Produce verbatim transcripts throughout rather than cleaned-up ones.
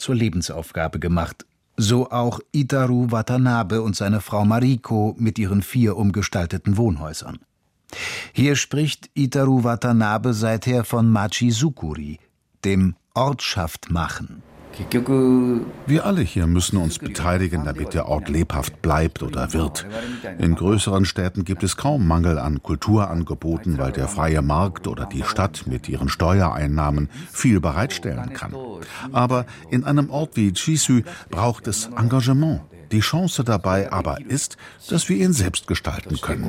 zur Lebensaufgabe gemacht. So auch Itaru Watanabe und seine Frau Mariko mit ihren vier umgestalteten Wohnhäusern. Hier spricht Itaru Watanabe seither von Machi-zukuri, dem Ortschaft machen. Wir alle hier müssen uns beteiligen, damit der Ort lebhaft bleibt oder wird. In größeren Städten gibt es kaum Mangel an Kulturangeboten, weil der freie Markt oder die Stadt mit ihren Steuereinnahmen viel bereitstellen kann. Aber in einem Ort wie Chisu braucht es Engagement. Die Chance dabei aber ist, dass wir ihn selbst gestalten können.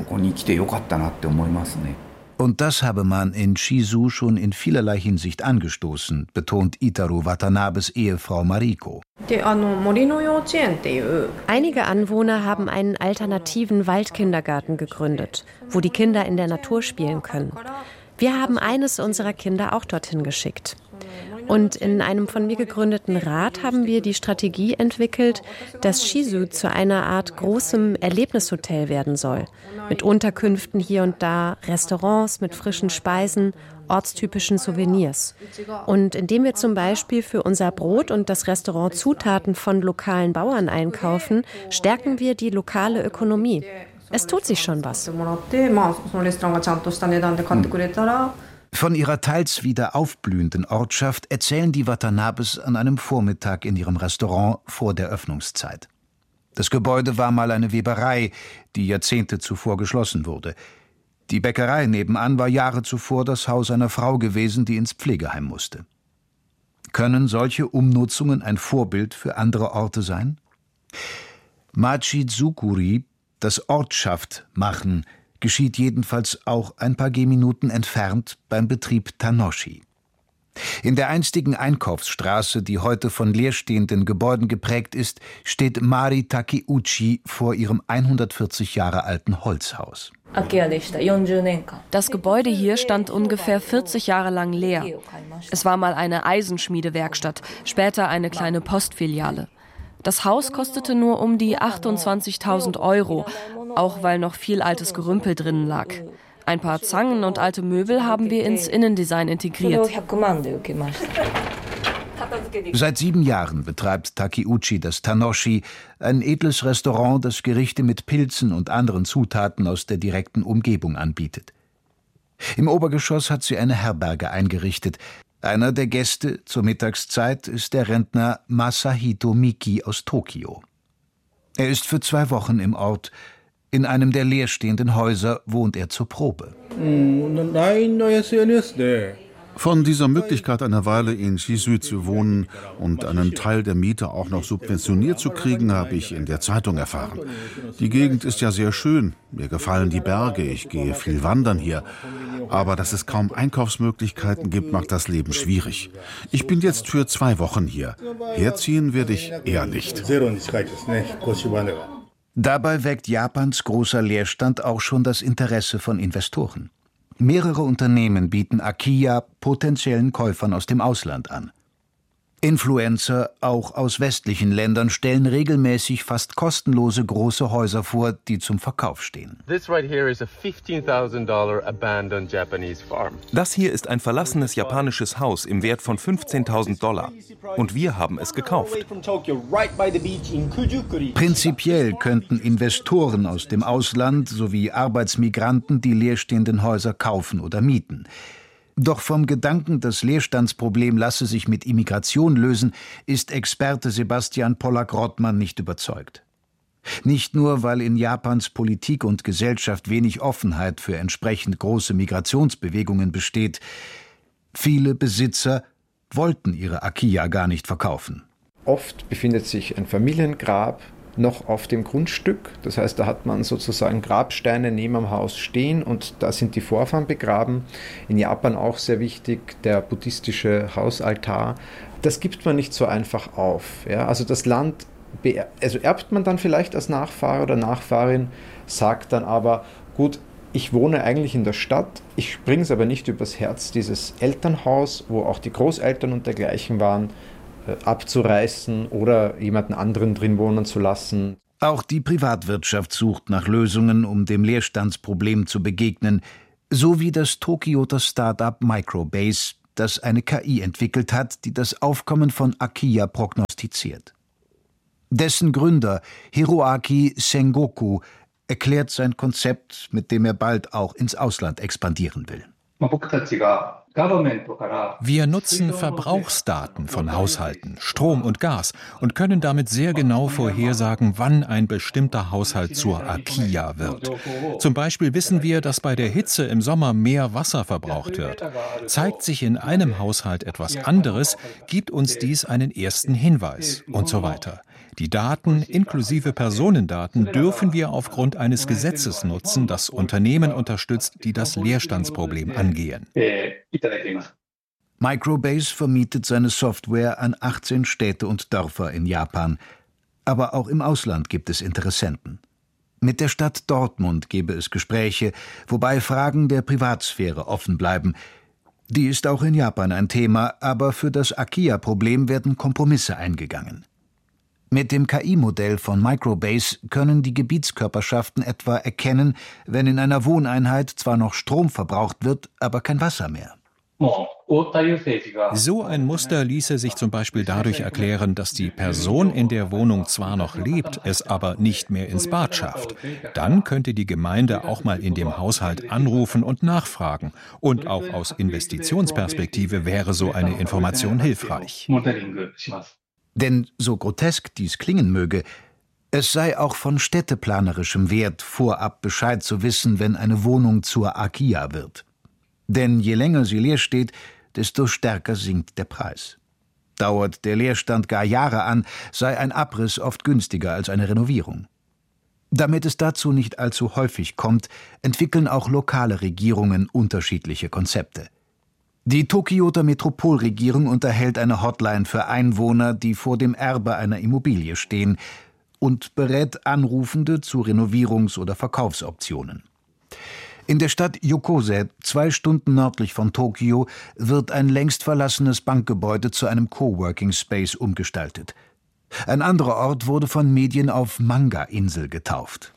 Und das habe man in Chisu schon in vielerlei Hinsicht angestoßen, betont Itaru Watanabes Ehefrau Mariko. Einige Anwohner haben einen alternativen Waldkindergarten gegründet, wo die Kinder in der Natur spielen können. Wir haben eines unserer Kinder auch dorthin geschickt. Und in einem von mir gegründeten Rat haben wir die Strategie entwickelt, dass Chisu zu einer Art großem Erlebnishotel werden soll. Mit Unterkünften hier und da, Restaurants mit frischen Speisen, ortstypischen Souvenirs. Und indem wir zum Beispiel für unser Brot und das Restaurant Zutaten von lokalen Bauern einkaufen, stärken wir die lokale Ökonomie. Es tut sich schon was. Von ihrer teils wieder aufblühenden Ortschaft erzählen die Watanabes an einem Vormittag in ihrem Restaurant vor der Öffnungszeit. Das Gebäude war mal eine Weberei, die Jahrzehnte zuvor geschlossen wurde. Die Bäckerei nebenan war Jahre zuvor das Haus einer Frau gewesen, die ins Pflegeheim musste. Können solche Umnutzungen ein Vorbild für andere Orte sein? Machi-zukuri, das Ortschaft machen, geschieht jedenfalls auch ein paar Gehminuten entfernt beim Betrieb Tanoshi. In der einstigen Einkaufsstraße, die heute von leerstehenden Gebäuden geprägt ist, steht Mari Takeuchi vor ihrem hundertvierzig Jahre alten Holzhaus. Das Gebäude hier stand ungefähr vierzig Jahre lang leer. Es war mal eine Eisenschmiedewerkstatt, später eine kleine Postfiliale. Das Haus kostete nur um die achtundzwanzigtausend Euro, auch weil noch viel altes Gerümpel drinnen lag. Ein paar Zangen und alte Möbel haben wir ins Innendesign integriert. Seit sieben Jahren betreibt Takeuchi das Tanoshi, ein edles Restaurant, das Gerichte mit Pilzen und anderen Zutaten aus der direkten Umgebung anbietet. Im Obergeschoss hat sie eine Herberge eingerichtet. Einer der Gäste zur Mittagszeit ist der Rentner Masahito Miki aus Tokio. Er ist für zwei Wochen im Ort. In einem der leerstehenden Häuser wohnt er zur Probe. Von dieser Möglichkeit, eine Weile in Chisu zu wohnen und einen Teil der Miete auch noch subventioniert zu kriegen, habe ich in der Zeitung erfahren. Die Gegend ist ja sehr schön. Mir gefallen die Berge. Ich gehe viel wandern hier. Aber dass es kaum Einkaufsmöglichkeiten gibt, macht das Leben schwierig. Ich bin jetzt für zwei Wochen hier. Herziehen werde ich eher nicht. Dabei weckt Japans großer Leerstand auch schon das Interesse von Investoren. Mehrere Unternehmen bieten Akiya potenziellen Käufern aus dem Ausland an. Influencer, auch aus westlichen Ländern, stellen regelmäßig fast kostenlose große Häuser vor, die zum Verkauf stehen. Das hier ist ein verlassenes japanisches Haus im Wert von fünfzehntausend Dollar. Und wir haben es gekauft. Prinzipiell könnten Investoren aus dem Ausland sowie Arbeitsmigranten die leerstehenden Häuser kaufen oder mieten. Doch vom Gedanken, das Leerstandsproblem lasse sich mit Immigration lösen, ist Experte Sebastian Pollack-Rottmann nicht überzeugt. Nicht nur, weil in Japans Politik und Gesellschaft wenig Offenheit für entsprechend große Migrationsbewegungen besteht. Viele Besitzer wollten ihre Akiya gar nicht verkaufen. Oft befindet sich ein Familiengrab noch auf dem Grundstück. Das heißt, da hat man sozusagen Grabsteine neben dem Haus stehen und da sind die Vorfahren begraben. In Japan auch sehr wichtig, der buddhistische Hausaltar. Das gibt man nicht so einfach auf. Ja? Also das Land be- also erbt man dann vielleicht als Nachfahre oder Nachfahrin, sagt dann aber, gut, ich wohne eigentlich in der Stadt, ich bringe es aber nicht übers Herz, dieses Elternhaus, wo auch die Großeltern und dergleichen waren, abzureißen oder jemanden anderen drin wohnen zu lassen. Auch die Privatwirtschaft sucht nach Lösungen, um dem Leerstandsproblem zu begegnen, so wie das Tokioter Start-up Microbase, das eine K I entwickelt hat, die das Aufkommen von Akiya prognostiziert. prognostiziert. Dessen Gründer, Hiroaki Sengoku, erklärt sein Konzept, mit dem er bald auch ins Ausland expandieren will. Wir nutzen Verbrauchsdaten von Haushalten, Strom und Gas und können damit sehr genau vorhersagen, wann ein bestimmter Haushalt zur Akiya wird. Zum Beispiel wissen wir, dass bei der Hitze im Sommer mehr Wasser verbraucht wird. Zeigt sich in einem Haushalt etwas anderes, gibt uns dies einen ersten Hinweis und so weiter. Die Daten inklusive Personendaten dürfen wir aufgrund eines Gesetzes nutzen, das Unternehmen unterstützt, die das Leerstandsproblem angehen. Microbase vermietet seine Software an achtzehn Städte und Dörfer in Japan. Aber auch im Ausland gibt es Interessenten. Mit der Stadt Dortmund gebe es Gespräche, wobei Fragen der Privatsphäre offen bleiben. Die ist auch in Japan ein Thema, aber für das Akiya-Problem werden Kompromisse eingegangen. Mit dem K I-Modell von Microbase können die Gebietskörperschaften etwa erkennen, wenn in einer Wohneinheit zwar noch Strom verbraucht wird, aber kein Wasser mehr. So ein Muster ließe sich zum Beispiel dadurch erklären, dass die Person in der Wohnung zwar noch lebt, es aber nicht mehr ins Bad schafft. Dann könnte die Gemeinde auch mal in dem Haushalt anrufen und nachfragen. Und auch aus Investitionsperspektive wäre so eine Information hilfreich. Denn so grotesk dies klingen möge, es sei auch von städteplanerischem Wert, vorab Bescheid zu wissen, wenn eine Wohnung zur Akiya wird. Denn je länger sie leer steht, desto stärker sinkt der Preis. Dauert der Leerstand gar Jahre an, sei ein Abriss oft günstiger als eine Renovierung. Damit es dazu nicht allzu häufig kommt, entwickeln auch lokale Regierungen unterschiedliche Konzepte. Die Tokioter Metropolregierung unterhält eine Hotline für Einwohner, die vor dem Erbe einer Immobilie stehen, und berät Anrufende zu Renovierungs- oder Verkaufsoptionen. In der Stadt Yokose, zwei Stunden nördlich von Tokio, wird ein längst verlassenes Bankgebäude zu einem Coworking-Space umgestaltet. Ein anderer Ort wurde von Medien auf Manga-Insel getauft.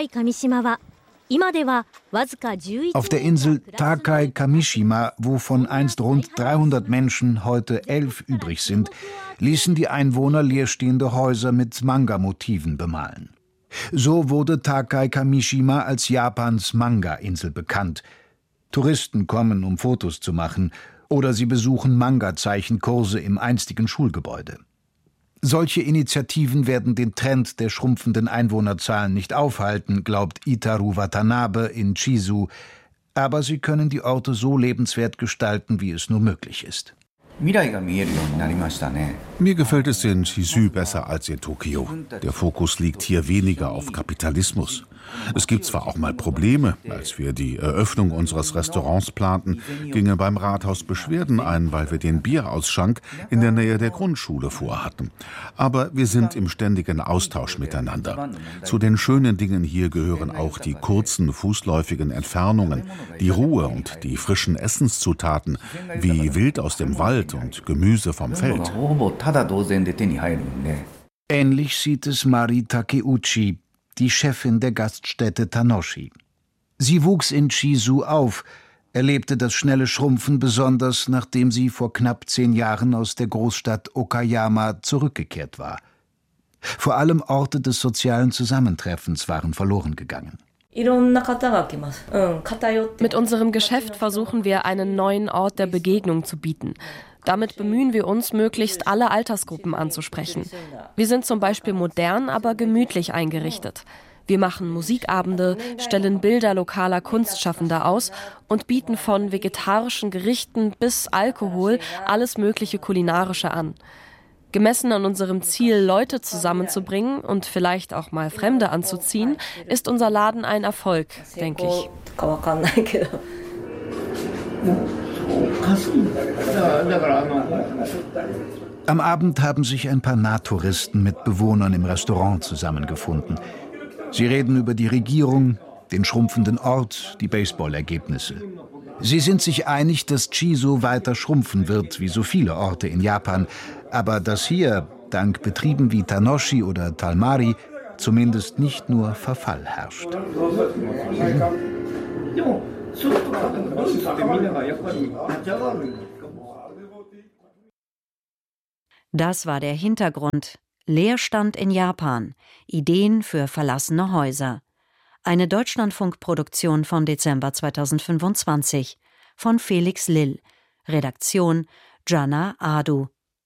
Auf der Insel Takai Kamishima, wovon einst rund dreihundert Menschen heute elf übrig sind, ließen die Einwohner leerstehende Häuser mit Manga-Motiven bemalen. So wurde Takai Kamishima als Japans Manga-Insel bekannt. Touristen kommen, um Fotos zu machen, oder sie besuchen Manga-Zeichenkurse im einstigen Schulgebäude. Solche Initiativen werden den Trend der schrumpfenden Einwohnerzahlen nicht aufhalten, glaubt Itaru Watanabe in Chizu, aber sie können die Orte so lebenswert gestalten, wie es nur möglich ist. Mir gefällt es in Chizu besser als in Tokio. Der Fokus liegt hier weniger auf Kapitalismus. Es gibt zwar auch mal Probleme. Als wir die Eröffnung unseres Restaurants planten, gingen beim Rathaus Beschwerden ein, weil wir den Bierausschank in der Nähe der Grundschule vorhatten. Aber wir sind im ständigen Austausch miteinander. Zu den schönen Dingen hier gehören auch die kurzen, fußläufigen Entfernungen, die Ruhe und die frischen Essenszutaten, wie Wild aus dem Wald und Gemüse vom Feld. Ähnlich sieht es Mari Takeuchi, die Chefin der Gaststätte Tanoshi. Sie wuchs in Chizu auf, erlebte das schnelle Schrumpfen besonders, nachdem sie vor knapp zehn Jahren aus der Großstadt Okayama zurückgekehrt war. Vor allem Orte des sozialen Zusammentreffens waren verloren gegangen. Mit unserem Geschäft versuchen wir, einen neuen Ort der Begegnung zu bieten. Damit bemühen wir uns, möglichst alle Altersgruppen anzusprechen. Wir sind zum Beispiel modern, aber gemütlich eingerichtet. Wir machen Musikabende, stellen Bilder lokaler Kunstschaffender aus und bieten von vegetarischen Gerichten bis Alkohol alles mögliche Kulinarische an. Gemessen an unserem Ziel, Leute zusammenzubringen und vielleicht auch mal Fremde anzuziehen, ist unser Laden ein Erfolg, denke ich. Am Abend haben sich ein paar Nahtouristen mit Bewohnern im Restaurant zusammengefunden. Sie reden über die Regierung, den schrumpfenden Ort, die Baseballergebnisse. Sie sind sich einig, dass Chizu weiter schrumpfen wird, wie so viele Orte in Japan, aber dass hier, dank Betrieben wie Tanoshi oder Talmari, zumindest nicht nur Verfall herrscht. Das war der Hintergrund. Leerstand in Japan. Ideen für verlassene Häuser. Eine Deutschlandfunk-Produktion von Dezember zweitausendfünfundzwanzig. Von Felix Lill. Redaktion Jana Adu.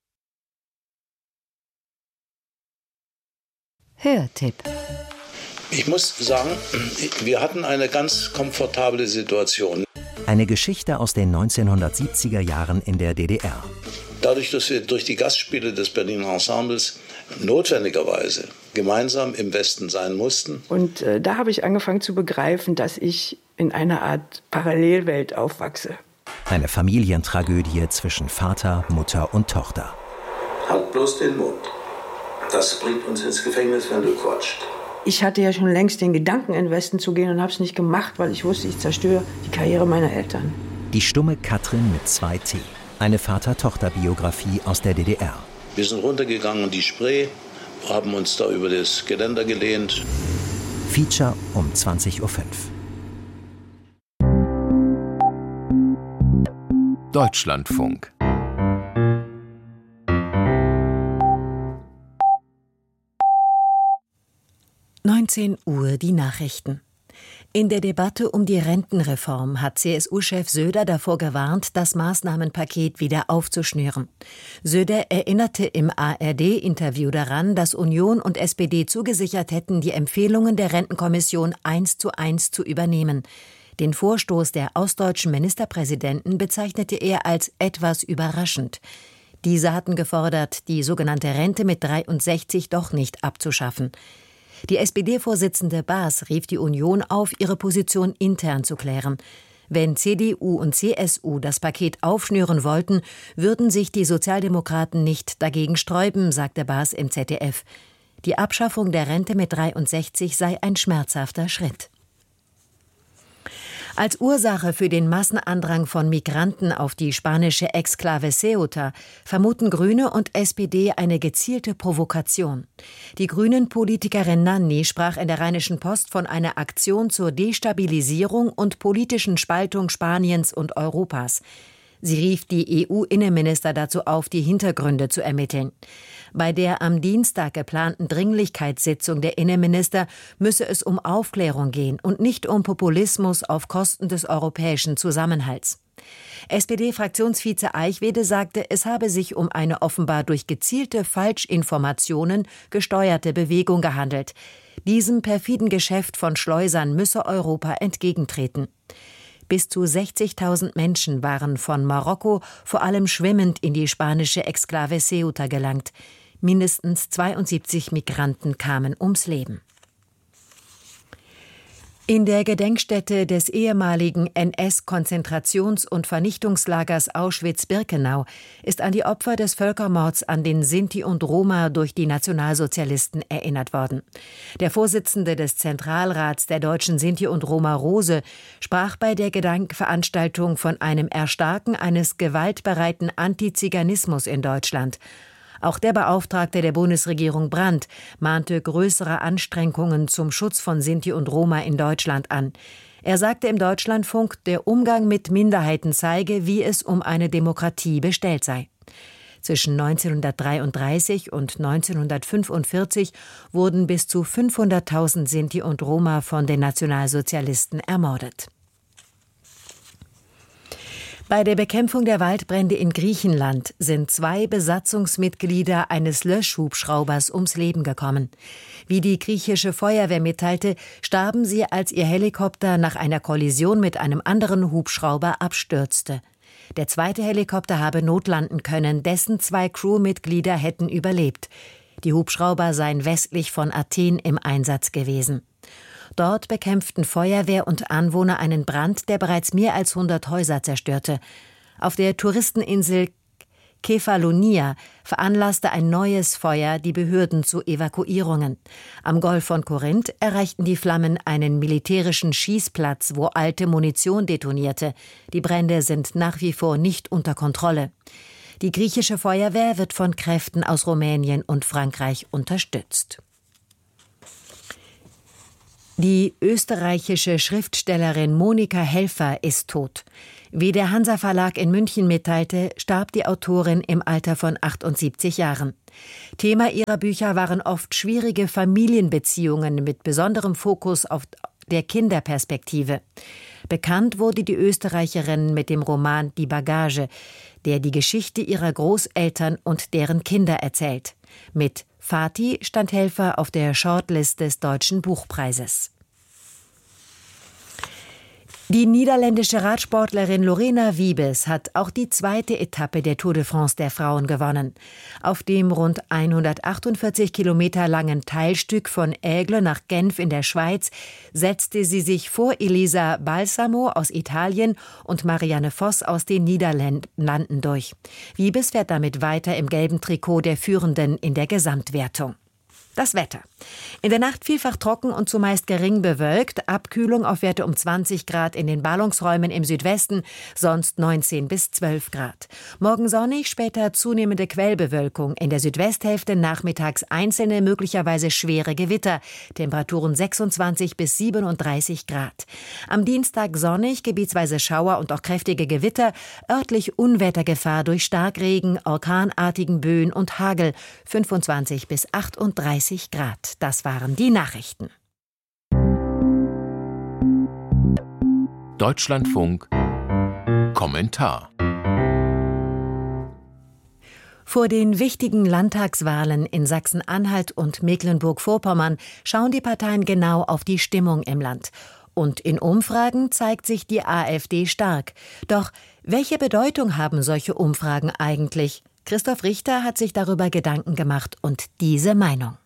Hörtipp. Ich muss sagen, wir hatten eine ganz komfortable Situation. Eine Geschichte aus den neunzehnhundertsiebziger Jahren in der D D R. Dadurch, dass wir durch die Gastspiele des Berliner Ensembles notwendigerweise gemeinsam im Westen sein mussten. Und äh, da habe ich angefangen zu begreifen, dass ich in einer Art Parallelwelt aufwachse. Eine Familientragödie zwischen Vater, Mutter und Tochter. Halt bloß den Mund. Das bringt uns ins Gefängnis, wenn du quatscht. Ich hatte ja schon längst den Gedanken, in den Westen zu gehen und habe es nicht gemacht, weil ich wusste, ich zerstöre die Karriere meiner Eltern. Die stumme Katrin mit zwei T. Eine Vater-Tochter-Biografie aus der D D R. Wir sind runtergegangen in die Spree, haben uns da über das Geländer gelehnt. Feature um zwanzig Uhr fünf. Deutschlandfunk. neunzehn Uhr die Nachrichten. In der Debatte um die Rentenreform hat C S U-Chef Söder davor gewarnt, das Maßnahmenpaket wieder aufzuschnüren. Söder erinnerte im A R D-Interview daran, dass Union und S P D zugesichert hätten, die Empfehlungen der Rentenkommission eins zu eins zu übernehmen. Den Vorstoß der ostdeutschen Ministerpräsidenten bezeichnete er als etwas überraschend. Diese hatten gefordert, die sogenannte Rente mit dreiundsechzig doch nicht abzuschaffen. Die S P D-Vorsitzende Baas rief die Union auf, ihre Position intern zu klären. Wenn C D U und C S U das Paket aufschnüren wollten, würden sich die Sozialdemokraten nicht dagegen sträuben, sagte Baas im Z D F. Die Abschaffung der Rente mit dreiundsechzig sei ein schmerzhafter Schritt. Als Ursache für den Massenandrang von Migranten auf die spanische Exklave Ceuta vermuten Grüne und S P D eine gezielte Provokation. Die Grünen-Politikerin Nanni sprach in der Rheinischen Post von einer Aktion zur Destabilisierung und politischen Spaltung Spaniens und Europas. Sie rief die E U-Innenminister dazu auf, die Hintergründe zu ermitteln. Bei der am Dienstag geplanten Dringlichkeitssitzung der Innenminister müsse es um Aufklärung gehen und nicht um Populismus auf Kosten des europäischen Zusammenhalts. S P D-Fraktionsvize Eichwede sagte, es habe sich um eine offenbar durch gezielte Falschinformationen gesteuerte Bewegung gehandelt. Diesem perfiden Geschäft von Schleusern müsse Europa entgegentreten. Bis zu sechzigtausend Menschen waren von Marokko vor allem schwimmend in die spanische Exklave Ceuta gelangt. Mindestens zweiundsiebzig Migranten kamen ums Leben. In der Gedenkstätte des ehemaligen N S-Konzentrations- und Vernichtungslagers Auschwitz-Birkenau ist an die Opfer des Völkermords an den Sinti und Roma durch die Nationalsozialisten erinnert worden. Der Vorsitzende des Zentralrats der deutschen Sinti und Roma, Rose, sprach bei der Gedenkveranstaltung von einem Erstarken eines gewaltbereiten Antiziganismus in Deutschland. Auch der Beauftragte der Bundesregierung Brandt mahnte größere Anstrengungen zum Schutz von Sinti und Roma in Deutschland an. Er sagte im Deutschlandfunk, der Umgang mit Minderheiten zeige, wie es um eine Demokratie bestellt sei. Zwischen neunzehnhundertdreiunddreißig und neunzehnhundertfünfundvierzig wurden bis zu fünfhunderttausend Sinti und Roma von den Nationalsozialisten ermordet. Bei der Bekämpfung der Waldbrände in Griechenland sind zwei Besatzungsmitglieder eines Löschhubschraubers ums Leben gekommen. Wie die griechische Feuerwehr mitteilte, starben sie, als ihr Helikopter nach einer Kollision mit einem anderen Hubschrauber abstürzte. Der zweite Helikopter habe notlanden können, dessen zwei Crewmitglieder hätten überlebt. Die Hubschrauber seien westlich von Athen im Einsatz gewesen. Dort bekämpften Feuerwehr und Anwohner einen Brand, der bereits mehr als hundert Häuser zerstörte. Auf der Touristeninsel Kefalonia veranlasste ein neues Feuer die Behörden zu Evakuierungen. Am Golf von Korinth erreichten die Flammen einen militärischen Schießplatz, wo alte Munition detonierte. Die Brände sind nach wie vor nicht unter Kontrolle. Die griechische Feuerwehr wird von Kräften aus Rumänien und Frankreich unterstützt. Die österreichische Schriftstellerin Monika Helfer ist tot. Wie der Hansa Verlag in München mitteilte, starb die Autorin im Alter von achtundsiebzig Jahren. Thema ihrer Bücher waren oft schwierige Familienbeziehungen mit besonderem Fokus auf der Kinderperspektive. Bekannt wurde die Österreicherin mit dem Roman Die Bagage, der die Geschichte ihrer Großeltern und deren Kinder erzählt. Mit Fatih stand Helfer auf der Shortlist des Deutschen Buchpreises. Die niederländische Radsportlerin Lorena Wiebes hat auch die zweite Etappe der Tour de France der Frauen gewonnen. Auf dem rund hundertachtundvierzig Kilometer langen Teilstück von Aigle nach Genf in der Schweiz setzte sie sich vor Elisa Balsamo aus Italien und Marianne Vos aus den Niederlanden durch. Wiebes fährt damit weiter im gelben Trikot der Führenden in der Gesamtwertung. Das Wetter. In der Nacht vielfach trocken und zumeist gering bewölkt. Abkühlung auf Werte um zwanzig Grad in den Ballungsräumen im Südwesten, sonst neunzehn bis zwölf Grad. Morgen sonnig, später zunehmende Quellbewölkung. In der Südwesthälfte nachmittags einzelne, möglicherweise schwere Gewitter. Temperaturen sechsundzwanzig bis siebenunddreißig Grad. Am Dienstag sonnig, gebietsweise Schauer und auch kräftige Gewitter. Örtlich Unwettergefahr durch Starkregen, orkanartigen Böen und Hagel. fünfundzwanzig bis achtunddreißig Grad. Das waren die Nachrichten. Deutschlandfunk Kommentar. Vor den wichtigen Landtagswahlen in Sachsen-Anhalt und Mecklenburg-Vorpommern schauen die Parteien genau auf die Stimmung im Land. Und in Umfragen zeigt sich die AfD stark. Doch welche Bedeutung haben solche Umfragen eigentlich? Christoph Richter hat sich darüber Gedanken gemacht und diese Meinung.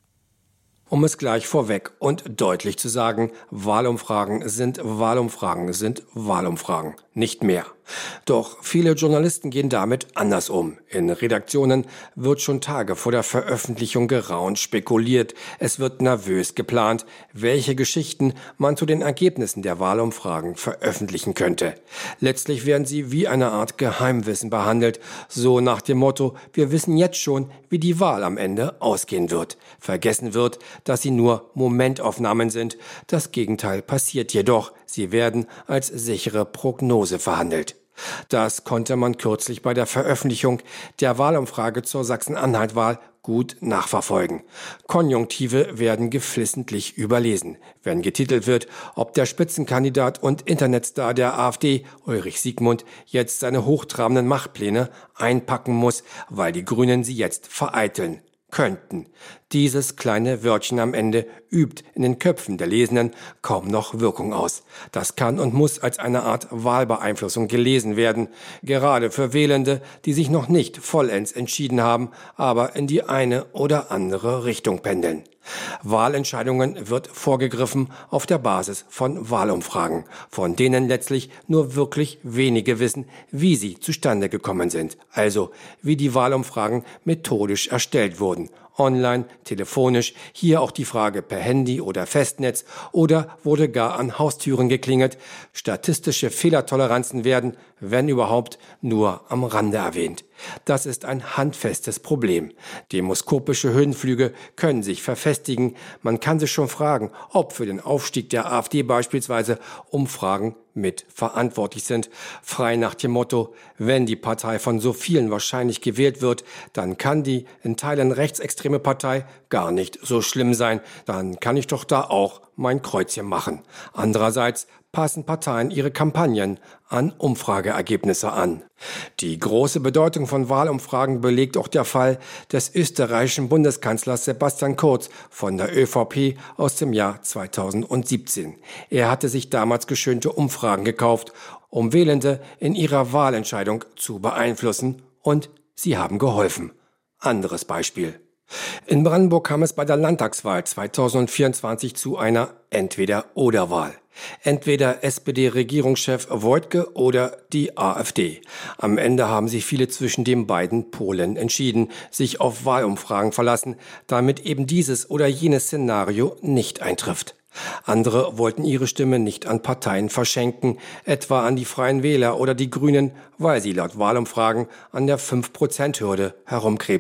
Um es gleich vorweg und deutlich zu sagen, Wahlumfragen sind Wahlumfragen sind Wahlumfragen, nicht mehr. Doch viele Journalisten gehen damit anders um. In Redaktionen wird schon Tage vor der Veröffentlichung geraunt, spekuliert. Es wird nervös geplant, welche Geschichten man zu den Ergebnissen der Wahlumfragen veröffentlichen könnte. Letztlich werden sie wie eine Art Geheimwissen behandelt. So nach dem Motto, wir wissen jetzt schon, wie die Wahl am Ende ausgehen wird. Vergessen wird, dass sie nur Momentaufnahmen sind. Das Gegenteil passiert jedoch. Sie werden als sichere Prognose verhandelt. Das konnte man kürzlich bei der Veröffentlichung der Wahlumfrage zur Sachsen-Anhalt-Wahl gut nachverfolgen. Konjunktive werden geflissentlich überlesen, wenn getitelt wird, ob der Spitzenkandidat und Internetstar der AfD, Ulrich Siegmund, jetzt seine hochtrabenden Machtpläne einpacken muss, weil die Grünen sie jetzt vereiteln könnten. Dieses kleine Wörtchen am Ende übt in den Köpfen der Lesenden kaum noch Wirkung aus. Das kann und muss als eine Art Wahlbeeinflussung gelesen werden, gerade für Wählende, die sich noch nicht vollends entschieden haben, aber in die eine oder andere Richtung pendeln. Wahlentscheidungen wird vorgegriffen auf der Basis von Wahlumfragen, von denen letztlich nur wirklich wenige wissen, wie sie zustande gekommen sind, also wie die Wahlumfragen methodisch erstellt wurden. Online, telefonisch, hier auch die Frage per Handy oder Festnetz oder wurde gar an Haustüren geklingelt. Statistische Fehlertoleranzen werden, wenn überhaupt, nur am Rande erwähnt. Das ist ein handfestes Problem. Demoskopische Höhenflüge können sich verfestigen. Man kann sich schon fragen, ob für den Aufstieg der AfD beispielsweise Umfragen mit verantwortlich sind. Frei nach dem Motto, wenn die Partei von so vielen wahrscheinlich gewählt wird, dann kann die in Teilen rechtsextreme Partei gar nicht so schlimm sein. Dann kann ich doch da auch mein Kreuzchen machen. Andererseits passen Parteien ihre Kampagnen an Umfrageergebnisse an. Die große Bedeutung von Wahlumfragen belegt auch der Fall des österreichischen Bundeskanzlers Sebastian Kurz von der ÖVP aus dem Jahr zweitausendsiebzehn. Er hatte sich damals geschönte Umfragen gekauft, um Wählende in ihrer Wahlentscheidung zu beeinflussen, und sie haben geholfen. Anderes Beispiel. In Brandenburg kam es bei der Landtagswahl zweitausendvierundzwanzig zu einer Entweder-oder-Wahl. Entweder S P D-Regierungschef Wojtke oder die AfD. Am Ende haben sich viele zwischen den beiden Polen entschieden, sich auf Wahlumfragen verlassen, damit eben dieses oder jenes Szenario nicht eintrifft. Andere wollten ihre Stimme nicht an Parteien verschenken, etwa an die Freien Wähler oder die Grünen, weil sie laut Wahlumfragen an der fünf Prozent Hürde herumkrebsen.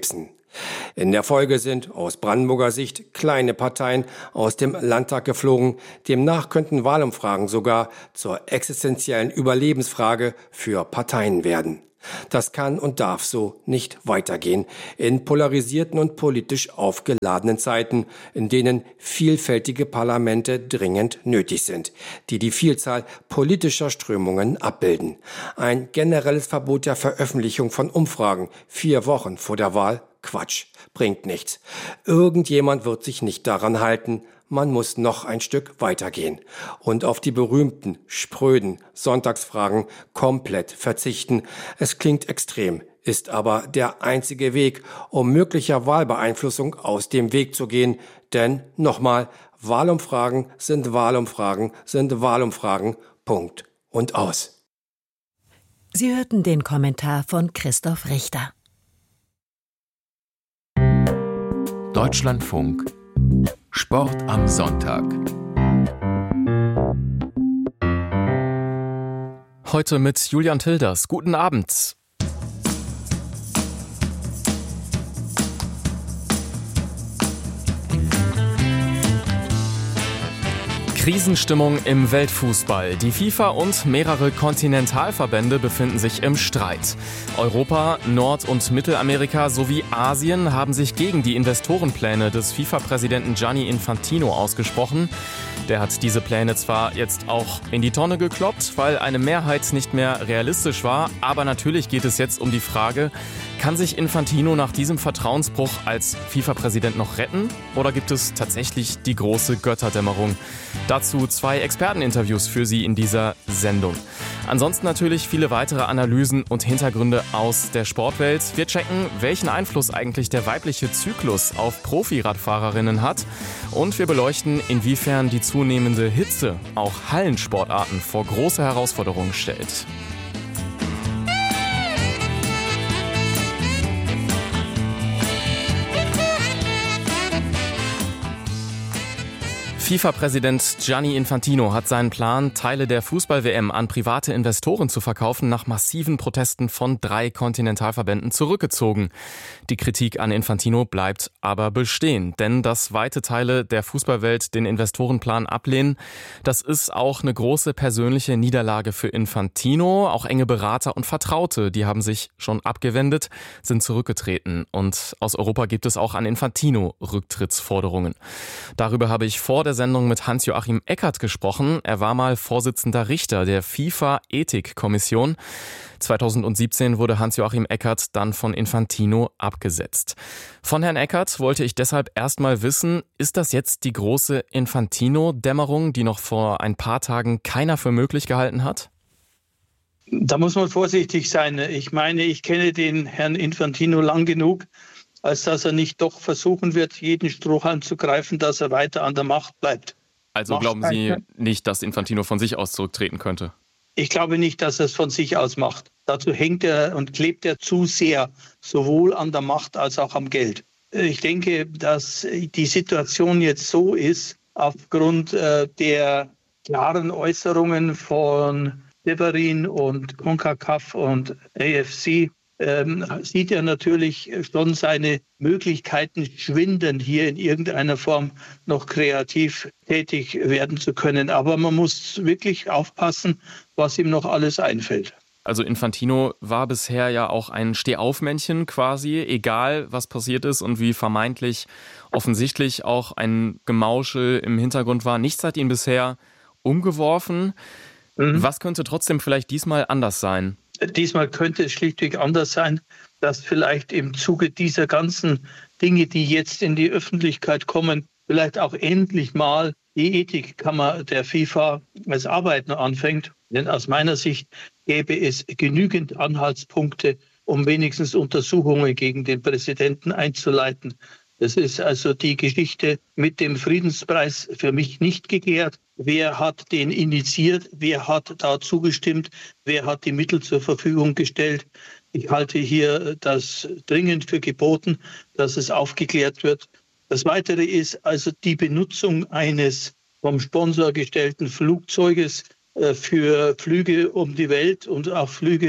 In der Folge sind aus Brandenburger Sicht kleine Parteien aus dem Landtag geflogen. Demnach könnten Wahlumfragen sogar zur existenziellen Überlebensfrage für Parteien werden. Das kann und darf so nicht weitergehen. In polarisierten und politisch aufgeladenen Zeiten, in denen vielfältige Parlamente dringend nötig sind, die die Vielzahl politischer Strömungen abbilden. Ein generelles Verbot der Veröffentlichung von Umfragen vier Wochen vor der Wahl? Quatsch, bringt nichts. Irgendjemand wird sich nicht daran halten. Man muss noch ein Stück weitergehen und auf die berühmten, spröden Sonntagsfragen komplett verzichten. Es klingt extrem, ist aber der einzige Weg, um möglicher Wahlbeeinflussung aus dem Weg zu gehen. Denn, nochmal, Wahlumfragen sind Wahlumfragen sind Wahlumfragen. Punkt und aus. Sie hörten den Kommentar von Christoph Richter. Deutschlandfunk Sport am Sonntag. Heute mit Julian Tilders. Guten Abend. Krisenstimmung im Weltfußball. Die FIFA und mehrere Kontinentalverbände befinden sich im Streit. Europa, Nord- und Mittelamerika sowie Asien haben sich gegen die Investorenpläne des FIFA-Präsidenten Gianni Infantino ausgesprochen. Der hat diese Pläne zwar jetzt auch in die Tonne gekloppt, weil eine Mehrheit nicht mehr realistisch war, aber natürlich geht es jetzt um die Frage, kann sich Infantino nach diesem Vertrauensbruch als FIFA-Präsident noch retten oder gibt es tatsächlich die große Götterdämmerung? Dazu zwei Experteninterviews für Sie in dieser Sendung. Ansonsten natürlich viele weitere Analysen und Hintergründe aus der Sportwelt. Wir checken, welchen Einfluss eigentlich der weibliche Zyklus auf Profiradfahrerinnen hat. Und wir beleuchten, inwiefern die zunehmende Hitze auch Hallensportarten vor große Herausforderungen stellt. FIFA-Präsident Gianni Infantino hat seinen Plan, Teile der Fußball-W M an private Investoren zu verkaufen, nach massiven Protesten von drei Kontinentalverbänden zurückgezogen. Die Kritik an Infantino bleibt aber bestehen, denn dass weite Teile der Fußballwelt den Investorenplan ablehnen, das ist auch eine große persönliche Niederlage für Infantino. Auch enge Berater und Vertraute, die haben sich schon abgewendet, sind zurückgetreten. Und aus Europa gibt es auch an Infantino Rücktrittsforderungen. Darüber habe ich vor der Sendung mit Hans-Joachim Eckert gesprochen. Er war mal Vorsitzender Richter der FIFA-Ethikkommission. zweitausendsiebzehn wurde Hans-Joachim Eckert dann von Infantino abgesetzt. Von Herrn Eckert wollte ich deshalb erstmal wissen, ist das jetzt die große Infantino-Dämmerung, die noch vor ein paar Tagen keiner für möglich gehalten hat? Da muss man vorsichtig sein. Ich meine, ich kenne den Herrn Infantino lang genug, als dass er nicht doch versuchen wird, jeden Strohhalm zu greifen, dass er weiter an der Macht bleibt. Also Macht glauben Sie nicht, dass Infantino von sich aus zurücktreten könnte? Ich glaube nicht, dass er es von sich aus macht. Dazu hängt er und klebt er zu sehr, sowohl an der Macht als auch am Geld. Ich denke, dass die Situation jetzt so ist, aufgrund äh, der klaren Äußerungen von Severin und CONCACAF und A F C, Ähm, sieht er natürlich schon seine Möglichkeiten schwinden, hier in irgendeiner Form noch kreativ tätig werden zu können. Aber man muss wirklich aufpassen, was ihm noch alles einfällt. Also Infantino war bisher ja auch ein Stehaufmännchen quasi, egal was passiert ist und wie vermeintlich offensichtlich auch ein Gemauschel im Hintergrund war. Nichts hat ihn bisher umgeworfen. Mhm. Was könnte trotzdem vielleicht diesmal anders sein? Diesmal könnte es schlichtweg anders sein, dass vielleicht im Zuge dieser ganzen Dinge, die jetzt in die Öffentlichkeit kommen, vielleicht auch endlich mal die Ethikkammer der FIFA als Arbeiten anfängt. Denn aus meiner Sicht gäbe es genügend Anhaltspunkte, um wenigstens Untersuchungen gegen den Präsidenten einzuleiten. Das ist also die Geschichte mit dem Friedenspreis für mich nicht geklärt. Wer hat den initiiert? Wer hat da zugestimmt? Wer hat die Mittel zur Verfügung gestellt? Ich halte hier das dringend für geboten, dass es aufgeklärt wird. Das Weitere ist also die Benutzung eines vom Sponsor gestellten Flugzeuges für Flüge um die Welt und auch Flüge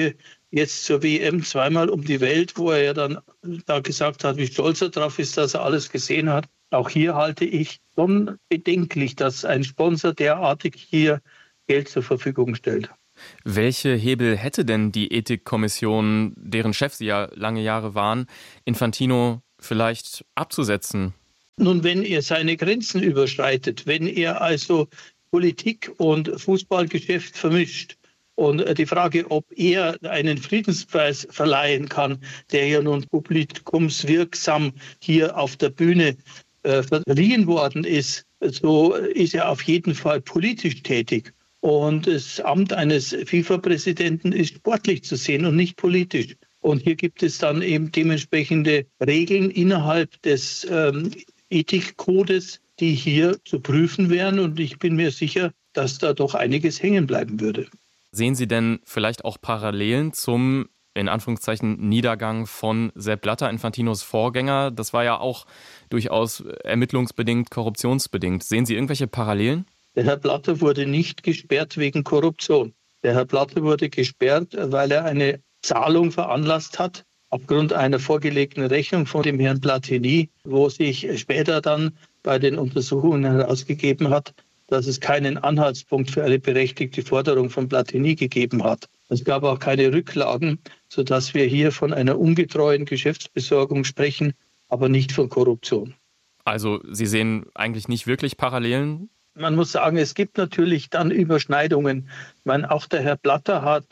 jetzt zur W M zweimal um die Welt, wo er ja dann da gesagt hat, wie stolz er drauf ist, dass er alles gesehen hat. Auch hier halte ich schon bedenklich, dass ein Sponsor derartig hier Geld zur Verfügung stellt. Welche Hebel hätte denn die Ethikkommission, deren Chef Sie ja lange Jahre waren, Infantino vielleicht abzusetzen? Nun, wenn er seine Grenzen überschreitet, wenn er also Politik und Fußballgeschäft vermischt und die Frage, ob er einen Friedenspreis verleihen kann, der ja nun publikumswirksam hier auf der Bühne äh, verliehen worden ist, so ist er auf jeden Fall politisch tätig. Und das Amt eines FIFA-Präsidenten ist sportlich zu sehen und nicht politisch. Und hier gibt es dann eben dementsprechende Regeln innerhalb des ähm, Ethikkodes, die hier zu prüfen wären. Und ich bin mir sicher, dass da doch einiges hängen bleiben würde. Sehen Sie denn vielleicht auch Parallelen zum, in Anführungszeichen, Niedergang von Sepp Blatter, Infantinos Vorgänger? Das war ja auch durchaus ermittlungsbedingt, korruptionsbedingt. Sehen Sie irgendwelche Parallelen? Der Herr Blatter wurde nicht gesperrt wegen Korruption. Der Herr Blatter wurde gesperrt, weil er eine Zahlung veranlasst hat, aufgrund einer vorgelegten Rechnung von dem Herrn Platini, wo sich später dann bei den Untersuchungen herausgegeben hat, dass es keinen Anhaltspunkt für eine berechtigte Forderung von Platini gegeben hat. Es gab auch keine Rücklagen, sodass wir hier von einer ungetreuen Geschäftsbesorgung sprechen, aber nicht von Korruption. Also Sie sehen eigentlich nicht wirklich Parallelen? Man muss sagen, es gibt natürlich dann Überschneidungen. Ich meine, auch der Herr Blatter hat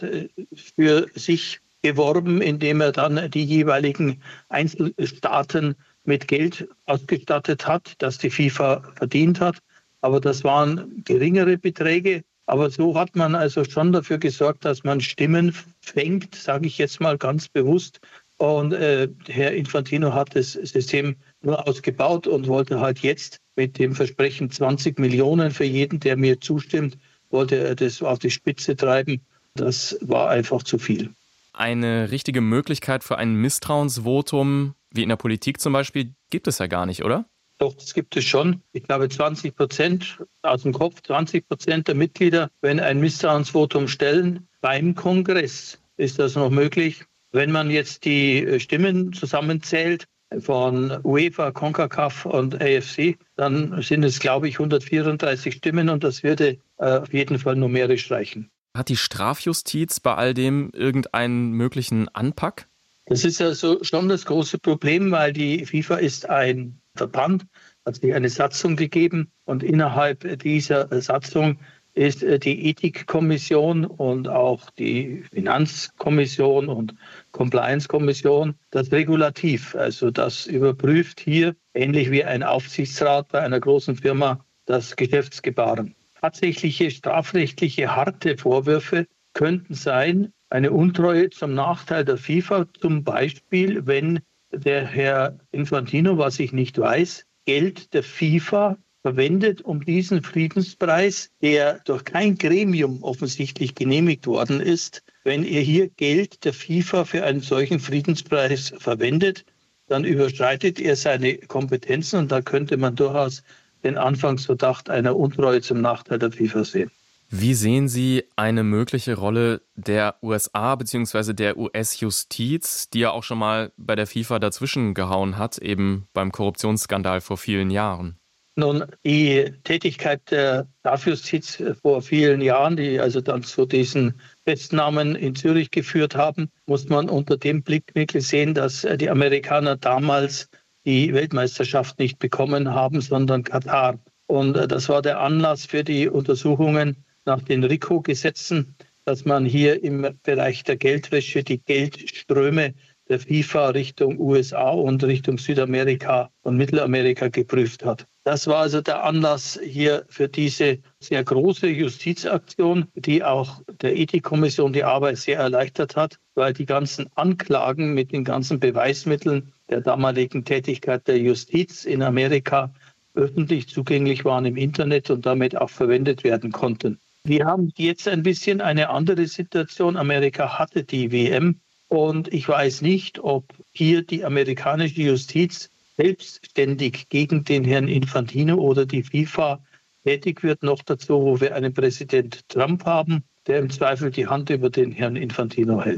für sich geworben, indem er dann die jeweiligen Einzelstaaten mit Geld ausgestattet hat, das die FIFA verdient hat. Aber das waren geringere Beträge. Aber so hat man also schon dafür gesorgt, dass man Stimmen fängt, sage ich jetzt mal ganz bewusst. Und äh, Herr Infantino hat das System nur ausgebaut und wollte halt jetzt mit dem Versprechen zwanzig Millionen für jeden, der mir zustimmt, wollte er das auf die Spitze treiben. Das war einfach zu viel. Eine richtige Möglichkeit für ein Misstrauensvotum, wie in der Politik zum Beispiel, gibt es ja gar nicht, oder? Doch, das gibt es schon. Ich glaube, zwanzig Prozent aus dem Kopf, zwanzig Prozent der Mitglieder, wenn ein Misstrauensvotum stellen, beim Kongress ist das noch möglich. Wenn man jetzt die Stimmen zusammenzählt von UEFA, CONCACAF und A F C, dann sind es, glaube ich, hundertvierunddreißig Stimmen und das würde äh, auf jeden Fall numerisch reichen. Hat die Strafjustiz bei all dem irgendeinen möglichen Anpack? Das ist also schon das große Problem, weil die FIFA ist ein Verband, hat sich eine Satzung gegeben und innerhalb dieser Satzung ist die Ethikkommission und auch die Finanzkommission und Compliance-Kommission das Regulativ. Also das überprüft hier, ähnlich wie ein Aufsichtsrat bei einer großen Firma, das Geschäftsgebaren. Tatsächliche strafrechtliche harte Vorwürfe könnten sein, eine Untreue zum Nachteil der FIFA, zum Beispiel, wenn der Herr Infantino, was ich nicht weiß, Geld der FIFA verwendet, um diesen Friedenspreis, der durch kein Gremium offensichtlich genehmigt worden ist, wenn er hier Geld der FIFA für einen solchen Friedenspreis verwendet, dann überschreitet er seine Kompetenzen und da könnte man durchaus den Anfangsverdacht einer Untreue zum Nachteil der FIFA sehen. Wie sehen Sie eine mögliche Rolle der U S A bzw. der U S-Justiz, die ja auch schon mal bei der FIFA dazwischen gehauen hat, eben beim Korruptionsskandal vor vielen Jahren? Nun, die Tätigkeit der Strafjustiz vor vielen Jahren, die also dann zu diesen Festnahmen in Zürich geführt haben, muss man unter dem Blickwinkel sehen, dass die Amerikaner damals die Weltmeisterschaft nicht bekommen haben, sondern Katar. Und das war der Anlass für die Untersuchungen nach den RICO-Gesetzen, dass man hier im Bereich der Geldwäsche die Geldströme der FIFA Richtung U S A und Richtung Südamerika und Mittelamerika geprüft hat. Das war also der Anlass hier für diese sehr große Justizaktion, die auch der Ethikkommission die Arbeit sehr erleichtert hat, weil die ganzen Anklagen mit den ganzen Beweismitteln der damaligen Tätigkeit der Justiz in Amerika öffentlich zugänglich waren im Internet und damit auch verwendet werden konnten. Wir haben jetzt ein bisschen eine andere Situation. Amerika hatte die W M und ich weiß nicht, ob hier die amerikanische Justiz selbstständig gegen den Herrn Infantino oder die FIFA tätig wird. Noch dazu, wo wir einen Präsident Trump haben, der im Zweifel die Hand über den Herrn Infantino hält.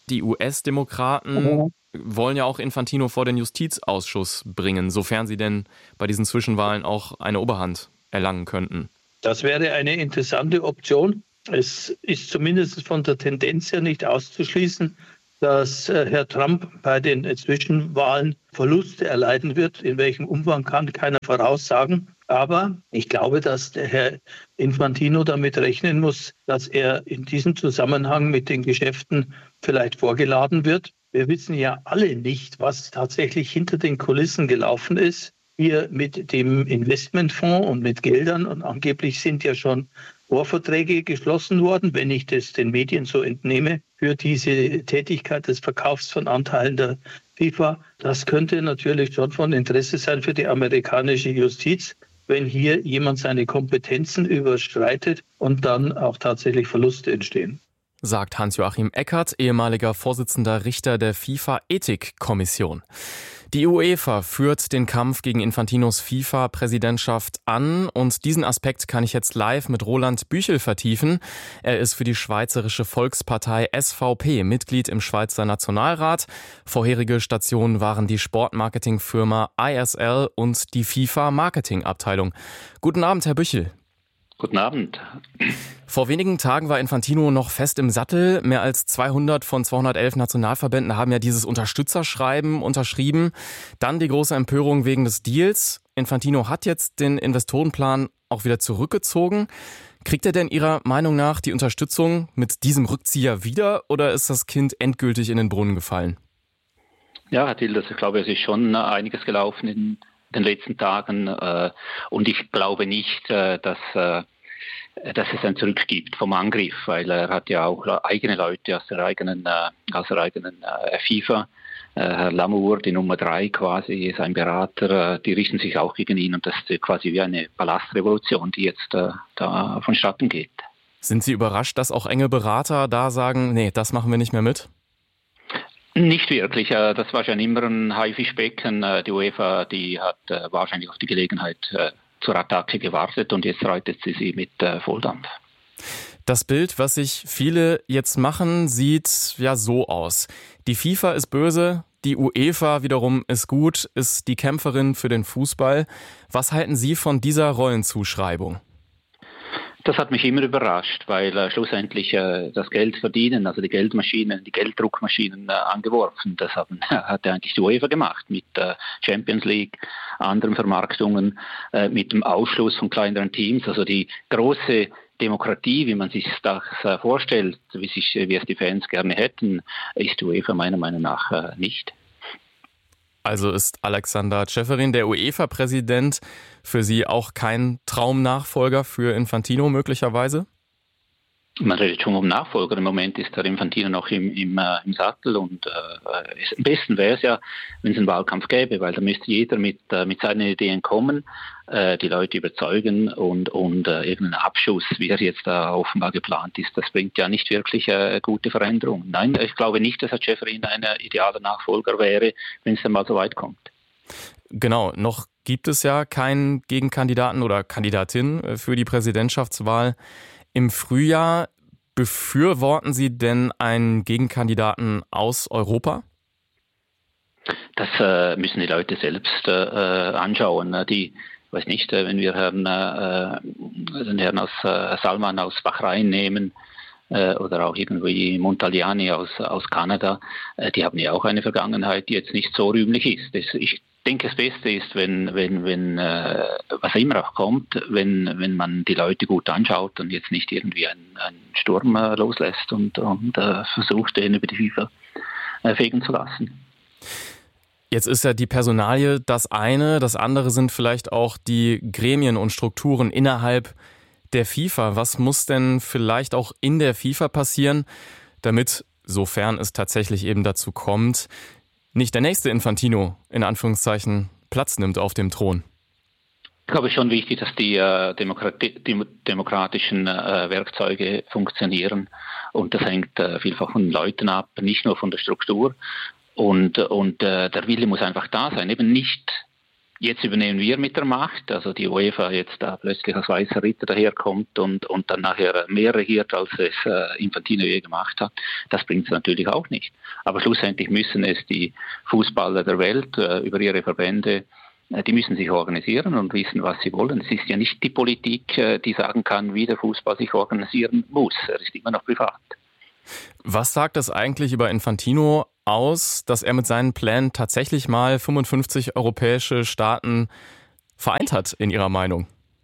Die U S-Demokraten mhm. wollen ja auch Infantino vor den Justizausschuss bringen, sofern sie denn bei diesen Zwischenwahlen auch eine Oberhand erlangen könnten. Das wäre eine interessante Option. Es ist zumindest von der Tendenz her nicht auszuschließen, dass Herr Trump bei den Zwischenwahlen Verluste erleiden wird. In welchem Umfang kann keiner voraussagen. Aber ich glaube, dass der Herr Infantino damit rechnen muss, dass er in diesem Zusammenhang mit den Geschäften vielleicht vorgeladen wird. Wir wissen ja alle nicht, was tatsächlich hinter den Kulissen gelaufen ist. Hier mit dem Investmentfonds und mit Geldern. Und angeblich sind ja schon Vorverträge geschlossen worden, wenn ich das den Medien so entnehme, für diese Tätigkeit des Verkaufs von Anteilen der FIFA. Das könnte natürlich schon von Interesse sein für die amerikanische Justiz, wenn hier jemand seine Kompetenzen überschreitet und dann auch tatsächlich Verluste entstehen. Sagt Hans-Joachim Eckert, ehemaliger Vorsitzender Richter der FIFA-Ethikkommission. Die UEFA führt den Kampf gegen Infantinos FIFA-Präsidentschaft an und diesen Aspekt kann ich jetzt live mit Roland Büchel vertiefen. Er ist für die Schweizerische Volkspartei S V P Mitglied im Schweizer Nationalrat. Vorherige Stationen waren die Sportmarketingfirma I S L und die FIFA-Marketingabteilung. Guten Abend, Herr Büchel. Guten Abend. Vor wenigen Tagen war Infantino noch fest im Sattel. Mehr als zweihundert von zweihundertelf Nationalverbänden haben ja dieses Unterstützerschreiben unterschrieben. Dann die große Empörung wegen des Deals. Infantino hat jetzt den Investorenplan auch wieder zurückgezogen. Kriegt er denn Ihrer Meinung nach die Unterstützung mit diesem Rückzieher wieder oder ist das Kind endgültig in den Brunnen gefallen? Ja, Herr Tilders, ich glaube, es ist schon einiges gelaufen in den letzten Tagen äh, und ich glaube nicht, äh, dass, äh, dass es ein Zurück gibt vom Angriff, weil er hat ja auch eigene Leute aus der eigenen, äh, aus der eigenen äh, FIFA. Äh, Herr Lamour, die Nummer drei quasi, sein Berater, äh, die richten sich auch gegen ihn und das ist quasi wie eine Palastrevolution, die jetzt äh, da vonstatten geht. Sind Sie überrascht, dass auch enge Berater da sagen, nee, das machen wir nicht mehr mit? Nicht wirklich. Das war schon immer ein Haifischbecken. Die UEFA, die hat wahrscheinlich auf die Gelegenheit zur Attacke gewartet und jetzt reitet sie sie mit Volldampf. Das Bild, was sich viele jetzt machen, sieht ja so aus. Die FIFA ist böse, die UEFA wiederum ist gut, ist die Kämpferin für den Fußball. Was halten Sie von dieser Rollenzuschreibung? Das hat mich immer überrascht, weil äh, schlussendlich äh, das Geld verdienen, also die Geldmaschinen, die Gelddruckmaschinen äh, angeworfen. Das haben, hat eigentlich die UEFA gemacht mit äh, Champions League, anderen Vermarktungen, äh, mit dem Ausschluss von kleineren Teams. Also die große Demokratie, wie man sich das äh, vorstellt, wie, sich, wie es die Fans gerne hätten, ist die UEFA meiner Meinung nach äh, nicht. Also ist Alexander Ceferin, der UEFA-Präsident, für Sie auch kein Traumnachfolger für Infantino möglicherweise? Man redet schon um Nachfolger. Im Moment ist der Infantino noch im, im, äh, im Sattel und äh, ist, am besten wäre es ja, wenn es einen Wahlkampf gäbe, weil da müsste jeder mit, äh, mit seinen Ideen kommen, äh, die Leute überzeugen und, und äh, irgendein Abschuss, wie er jetzt da offenbar geplant ist, das bringt ja nicht wirklich äh, gute Veränderungen. Nein, ich glaube nicht, dass Herr Ceferin ein idealer Nachfolger wäre, wenn es dann mal so weit kommt. Genau, noch gibt es ja keinen Gegenkandidaten oder Kandidatin für die Präsidentschaftswahl im Frühjahr. Befürworten Sie denn einen Gegenkandidaten aus Europa? Das äh, müssen die Leute selbst äh, anschauen. Die, weiß nicht, wenn wir Herrn, äh, den Herrn aus äh, Salman aus Bahrain nehmen äh, oder auch irgendwie Montagliani aus, aus Kanada, äh, die haben ja auch eine Vergangenheit, die jetzt nicht so rühmlich ist. Das, ich Ich denke, das Beste ist, wenn, wenn, wenn äh, was immer auch kommt, wenn, wenn man die Leute gut anschaut und jetzt nicht irgendwie einen, einen Sturm äh, loslässt und, und äh, versucht, den über die FIFA äh, fegen zu lassen. Jetzt ist ja die Personalie das eine, das andere sind vielleicht auch die Gremien und Strukturen innerhalb der FIFA. Was muss denn vielleicht auch in der FIFA passieren, damit, sofern es tatsächlich eben dazu kommt, nicht der nächste Infantino, in Anführungszeichen, Platz nimmt auf dem Thron? Ich glaube, es ist schon wichtig, dass die, äh, Demokrati- die demokratischen äh, Werkzeuge funktionieren. Und das hängt äh, vielfach von den Leuten ab, nicht nur von der Struktur. Und, und äh, der Wille muss einfach da sein, eben nicht Jetzt übernehmen wir mit der Macht, also die UEFA jetzt da plötzlich als weißer Ritter daherkommt und, und dann nachher mehr regiert, als es äh, Infantino je gemacht hat. Das bringt es natürlich auch nicht. Aber schlussendlich müssen es die Fußballer der Welt äh, über ihre Verbände, äh, die müssen sich organisieren und wissen, was sie wollen. Es ist ja nicht die Politik, äh, die sagen kann, wie der Fußball sich organisieren muss. Er ist immer noch privat. Was sagt das eigentlich über Infantino aus, dass er mit seinen Plänen tatsächlich mal fünfundfünfzig europäische Staaten vereint hat, in Ihrer Meinung?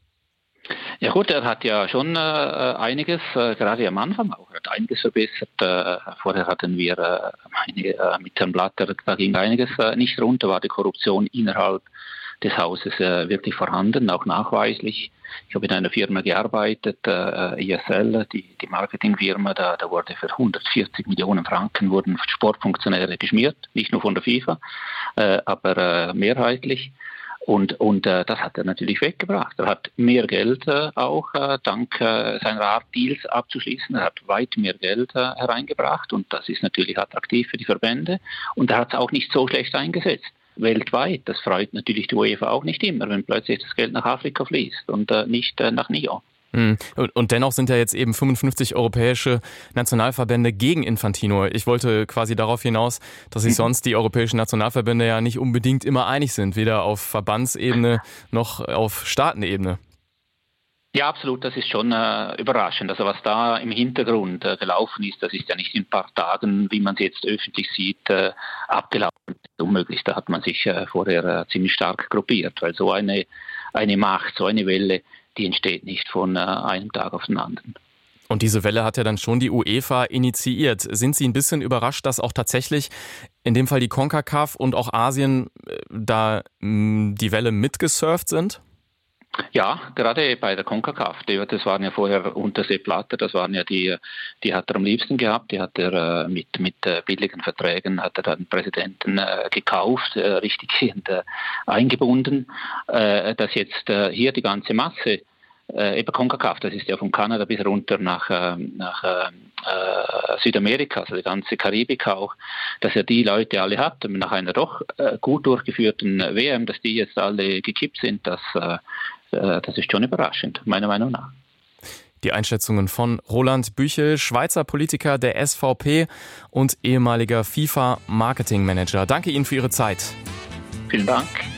Ja gut, er hat ja schon äh, einiges, äh, gerade am Anfang auch, er hat einiges verbessert. Äh, vorher hatten wir äh, eine, äh, mit Herrn Blatter, da ging einiges äh, nicht runter, war die Korruption innerhalb des Hauses äh, wirklich vorhanden, auch nachweislich. Ich habe in einer Firma gearbeitet, äh, I S L, die, die Marketingfirma, da, da wurde für hundertvierzig Millionen Franken wurden Sportfunktionäre geschmiert, nicht nur von der FIFA, äh, aber äh, mehrheitlich. Und, und äh, das hat er natürlich weggebracht. Er hat mehr Geld äh, auch äh, dank äh, seiner Art, Deals abzuschließen. Er hat weit mehr Geld äh, hereingebracht und das ist natürlich attraktiv für die Verbände. Und er hat es auch nicht so schlecht eingesetzt. Weltweit, das freut natürlich die UEFA auch nicht immer, wenn plötzlich das Geld nach Afrika fließt und äh, nicht äh, nach Nyon. Und dennoch sind ja jetzt eben fünfundfünfzig europäische Nationalverbände gegen Infantino. Ich wollte quasi darauf hinaus, dass sich sonst die europäischen Nationalverbände ja nicht unbedingt immer einig sind, weder auf Verbandsebene noch auf Staatenebene. Ja, absolut, das ist schon äh, überraschend. Also was da im Hintergrund äh, gelaufen ist, das ist ja nicht in ein paar Tagen, wie man es jetzt öffentlich sieht, äh, abgelaufen. Das ist unmöglich, da hat man sich äh, vorher äh, ziemlich stark gruppiert, weil so eine, eine Macht, so eine Welle, die entsteht nicht von äh, einem Tag auf den anderen. Und diese Welle hat ja dann schon die UEFA initiiert. Sind Sie ein bisschen überrascht, dass auch tatsächlich in dem Fall die CONCACAF und auch Asien äh, da mh, die Welle mitgesurft sind? Ja, gerade bei der CONCACAF, das waren ja vorher unter Sepp Blatter, das waren ja die, die hat er am liebsten gehabt, die hat er mit, mit billigen Verträgen, hat er dann Präsidenten äh, gekauft, äh, richtig äh, eingebunden, äh, dass jetzt äh, hier die ganze Masse, äh, eben CONCACAF, das ist ja von Kanada bis runter nach, äh, nach äh, Südamerika, also die ganze Karibik auch, dass er die Leute alle hat, nach einer doch äh, gut durchgeführten W M, dass die jetzt alle gekippt sind, das äh, Das ist schon überraschend, meiner Meinung nach. Die Einschätzungen von Roland Büchel, Schweizer Politiker der S V P und ehemaliger FIFA-Marketing-Manager. Danke Ihnen für Ihre Zeit. Vielen Dank.